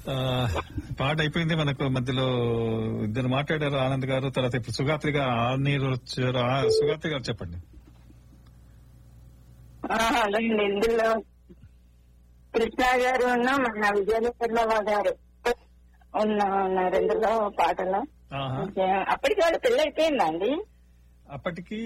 ఆ, పాట అయిపోయింది. మనకు మధ్యలో ఇద్దరు మాట్లాడారు, ఆనంద్ గారు. తర్వాత ఇప్పుడు సుగాత్రి గారు ఆనీరు వచ్చారు. సుగాత్రి గారు చెప్పండి. అలాగే ఇందులో కృష్ణ గారు మన విజయలక్ష్మి గారు ఉన్నారు ఇందులో పాటలో. అప్పటికి వాళ్ళు పెళ్లి అయిపోయిందండి. అప్పటికి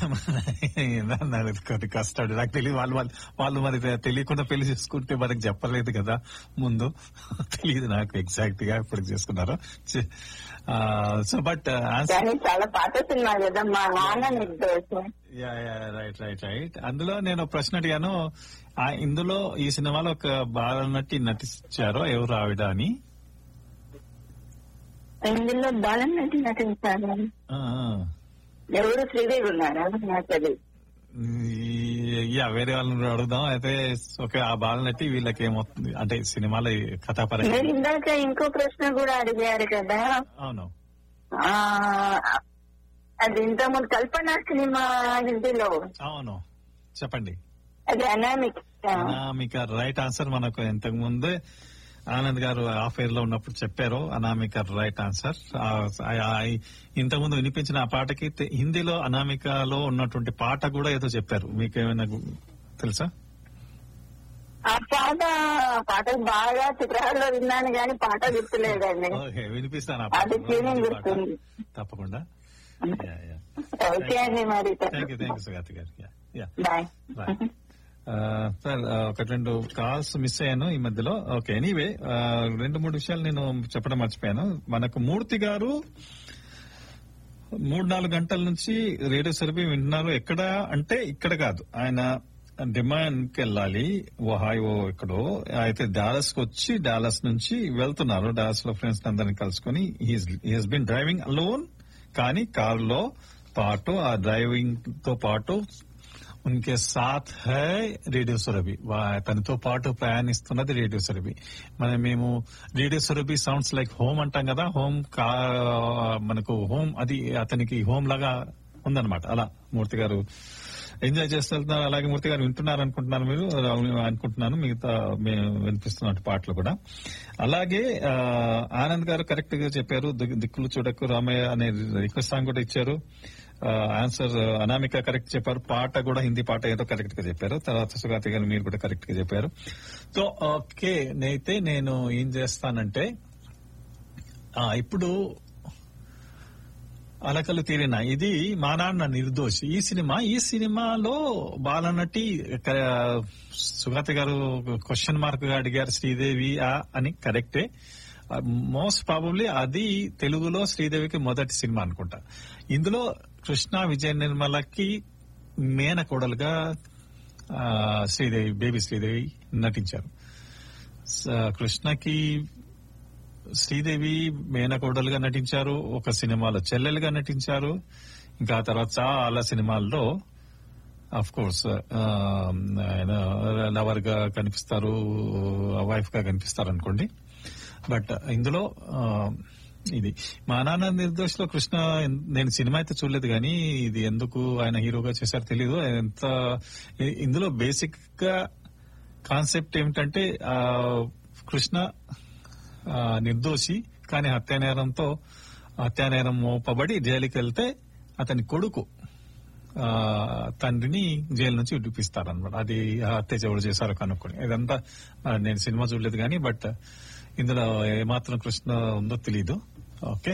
కొద్ది కష్టాడు. నాకు తెలియదు, వాళ్ళు మరి తెలియకుండా పెళ్లి చేసుకుంటే మనకు చెప్పలేదు కదా ముందు. తెలియదు నాకు ఎగ్జాక్ట్ గా ఇప్పుడు చేసుకున్నారు. సో బట్ చాలా పాత సినిమా కదా మా నాన్న. రైట్. అందులో నేను ప్రశ్న అడిగాను, ఇందులో ఈ సినిమాలో ఒక బాలనటి నటించారో ఎవరు ఆవిడ అని. ఇందులో బాలనటి నటించారు ఎవరు? శ్రీదేవి ఉన్నారా? నాకు తెలియదు. వేరే వాళ్ళని అడుగుదాం. అయితే ఓకే, ఆ బాలనటి వీళ్ళకి ఏమవుతుంది అంటే సినిమాలో కథాపరంగా. ఇందాక ఇంకో ప్రశ్న కూడా అడిగారు కదా. అవును, అది ఇంతకుముందు కల్పన సినిమా హిందీలో. అవును, చెప్పండి. అది అనామిక. Right answer. మనకు ఇంతకు ముందే ఆనంద్ గారు హాఫ్ ఇయర్ లో ఉన్నప్పుడు చెప్పారు అనామిక రైట్ ఆన్సర్. ఇంతకుముందు వినిపించిన ఆ పాటకి హిందీలో అనామికలో ఉన్నటువంటి పాట కూడా ఏదో చెప్పారు. మీకేమైనా తెలుసా? ఆ పాట బాగా చిత్రాల్లో విన్నాను కానీ పాట గుర్తులేదండి. వినిపిస్తాను గుర్తుంది తప్పకుండా. ఓకే అండి, మరి థ్యాంక్ యూ సుగాతి గారు. బాయ్. సార్ ఒక 2 కాల్స్ మిస్ అయ్యాను ఈ మధ్యలో. ఓకే, ఎనీవే 2-3 విషయాలు నేను చెప్పడం మర్చిపోయాను. మనకు మూర్తి గారు 3-4 గంటల నుంచి రేడియో సర్వీ వింటున్నారు. ఎక్కడ అంటే ఇక్కడ కాదు, ఆయన డిమాండ్ కి వెళ్ళాలి, ఓహాయో ఎక్కడో. అయితే డాలస్ కి వచ్చి డాలస్ నుంచి వెళ్తున్నారు. డాలస్ లో ఫ్రెండ్స్ అందరినీ కలుసుకుని హీస్ బీన్ డ్రైవింగ్ అలోన్. కానీ కారులో పాటు ఆ డ్రైవింగ్ తో పాటు ఉన్కే సాత్ హై రేడియో సురభి. తనతో పాటు ప్రయాణిస్తున్నది రేడియో సురభి. మేము radio Surabhi sounds like home అంటాం కదా, హోమ్ మనకు హోమ్ అది అతనికి హోమ్ లాగా ఉందన్నమాట. అలా మూర్తి గారు ఎంజాయ్ చేస్తూ వెళ్తున్నారు. అలాగే మూర్తి గారు వింటున్నారు అనుకుంటున్నారు, మీరు అనుకుంటున్నాను. మిగతా వినిపిస్తున్న పాటలు కూడా అలాగే. ఆనంద్ గారు కరెక్ట్ గా చెప్పారు, దిక్కులు చూడకు రామయ్య అనే రిక్వెస్ట్ సాంగ్ కూడా ఇచ్చారు. ఆన్సర్ అనామిక కరెక్ట్ చెప్పారు. పాట కూడా హిందీ పాట ఏదో కరెక్ట్ గా చెప్పారు. తర్వాత సుగాతి గారు మీరు కూడా కరెక్ట్ గా చెప్పారు. సో ఓకే, అయితే నేను ఏం చేస్తానంటే ఇప్పుడు అలకలు తీరిన ఇది మా నాన్న నిర్దోషి ఈ సినిమాలో బాలనటి సుగాతి గారు క్వశ్చన్ మార్క్ గా అడిగారు శ్రీదేవి అని. కరెక్టే, మోస్ట్ ప్రాబబ్లీ అది తెలుగులో శ్రీదేవికి మొదటి సినిమా అనుకుంటా. ఇందులో కృష్ణ విజయ నిర్మలకి మేనకోడలుగా బేబీ శ్రీదేవి నటించారు. కృష్ణకి శ్రీదేవి మేనకోడలుగా నటించారు, ఒక సినిమాలో చెల్లెలుగా నటించారు, ఇంకా తర్వాత చాలా సినిమాల్లో అఫ్ కోర్స్ ఆయన లవర్ గా కనిపిస్తారు, వైఫ్ గా కనిపిస్తారు అనుకోండి. బట్ ఇందులో ఇది మా నాన్న నిర్దోషిలో కృష్ణ, నేను సినిమా అయితే చూడలేదు కానీ ఇది ఎందుకు ఆయన హీరోగా చేశారో తెలీదు. ఇందులో బేసిక్ గా కాన్సెప్ట్ ఏమిటంటే కృష్ణ నిర్దోషి కానీ హత్యానేరం మోపబడి జైలుకి వెళ్తే అతని కొడుకు తండ్రిని జైలు నుంచి విడిపిస్తారనమాట. అది హత్య ఎవరు చేశారో కనుక్కొని. ఇదంతా నేను సినిమా చూడలేదు కానీ బట్ ఇందులో ఏమాత్రం కృష్ణ ఉందో తెలీదు. ఓకే,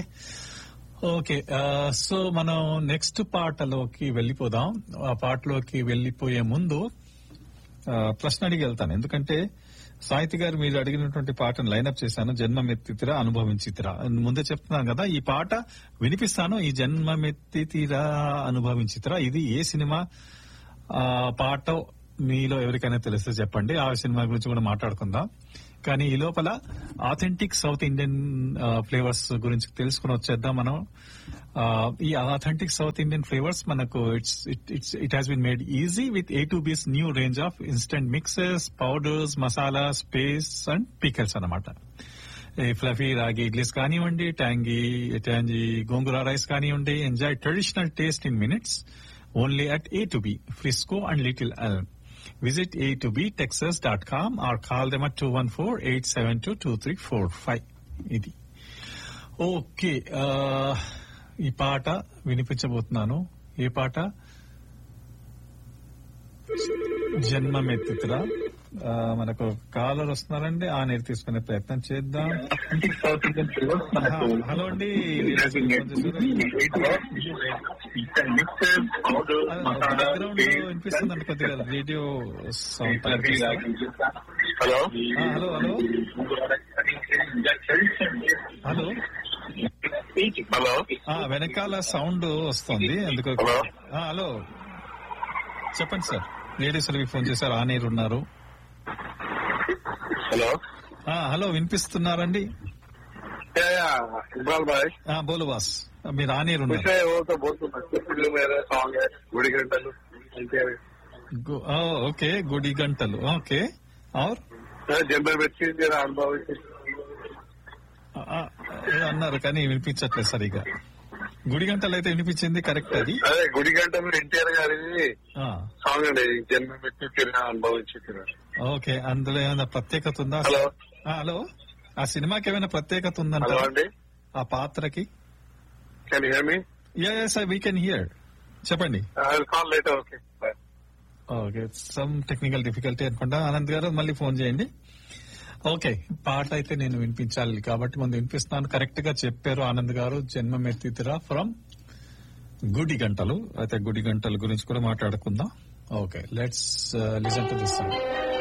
సో మనం నెక్స్ట్ పాటలోకి వెళ్ళిపోదాం. ఆ పాటలోకి వెళ్ళిపోయే ముందు ప్రశ్న అడిగి వెళ్తాను. ఎందుకంటే సాహితి గారు మీరు అడిగినటువంటి పాటను లైన్అప్ చేశాను. జన్మమెత్తితిరా అనుభవించితిరా. ముందే చెప్తున్నాను కదా, ఈ పాట వినిపిస్తాను. ఈ జన్మమెత్తితిరా అనుభవించితిరా ఇది ఏ సినిమా పాట మీలో ఎవరికైనా తెలిస్తే చెప్పండి. ఆ సినిమా గురించి కూడా మాట్లాడుకుందాం. కానీ ఈ లోపల ఆథెంటిక్ సౌత్ ఇండియన్ ఫ్లేవర్స్ గురించి తెలుసుకుని వచ్చేద్దాం మనం. ఈ ఆథెంటిక్ సౌత్ ఇండియన్ ఫ్లేవర్స్ మనకు it has been made easy with A2B's new range of instant mixes, powders, masalas, paste and pickles అన్నమాట. ఫ్లఫీ రాగి ఇడ్లీస్ కానివ్వండి, ట్యాంజీ గోంగూర రైస్ కానివ్వండి, enjoy traditional taste in minutes only at A2B, Frisco and Little Elm. Visit a2btexas.com or call them at 214-872-2345. ఇది okay. ఈ పాట వినిపించబోతున్నాను. ఏ పాట? జన్మమెత్తితురా. మనకు caller వస్తున్నారండి, ఆ నేను తీసుకునే ప్రయత్నం చేద్దాం. హలో అండి, బ్యాక్గ్రౌండ్ వినిపిస్తుందండి కొద్దిగా radio sound. Hello hello hello hello hello వెనకాల సౌండ్ వస్తుంది అందుకు. హలో చెప్పండి సార్, రేడియో సర్వీస్ ఫోన్ చేశారు, ఆ నీరు ఉన్నారు. Hello hello వినిపిస్తున్నారండి? ఇక్బాల్ భాయ్ బోలు బాస్, మీరు ఆ నీరు ఉన్నారు. గుడి గంటలు ఓకే, గుడి గంటలు. ఓకే, और జన్మ వచ్చి అనుభవం అన్నారు కానీ వినిపించట్లేదు సరిగా. గుడి గంటలు అయితే వినిపించింది, కరెక్ట్ అది. అదే గుడి గంటలు ఎన్టీఆర్ గారిది సాంగ్ అండి, జన్మ పెట్టి అనుభవించి. ఓకే, అందులో ఏమైనా ప్రత్యేకత ఉందా? హలో హలో, ఆ సినిమాకి ఏమైనా ప్రత్యేకత ఉందంట ఆ పాత్రకి? Can you here me? yes we can hear. చెప్పండి. I will call later. Okay okay, some technical difficulty అనుకుంటా. ఆనంద్ గారు మళ్ళీ ఫోన్ చేయండి. ఓకే, పాట అయితే నేను వినిపించాలి కాబట్టి ముందు వినిపిస్తాను. కరెక్ట్ గా చెప్పారు ఆనంద్ గారు. జన్మమెత్తితురా ఫ్రమ్ గుడి గంటలు. అయితే గుడి గంటల గురించి కూడా మాట్లాడుకుందాం. Okay, let's listen to this song.